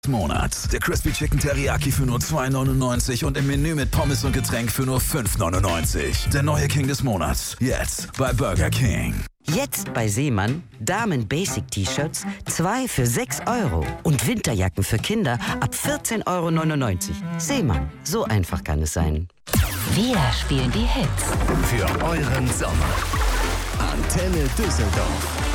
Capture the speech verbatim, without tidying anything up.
Monats. Der Crispy Chicken Teriyaki für nur zwei neunundneunzig und im Menü mit Pommes und Getränk für nur fünf neunundneunzig. Der neue King des Monats. Jetzt bei Burger King. Jetzt bei Seemann Damen-Basic-T-Shirts zwei für sechs Euro und Winterjacken für Kinder ab vierzehn neunundneunzig. Seemann, so einfach kann es sein. Wir spielen die Hits für euren Sommer. Antenne Düsseldorf.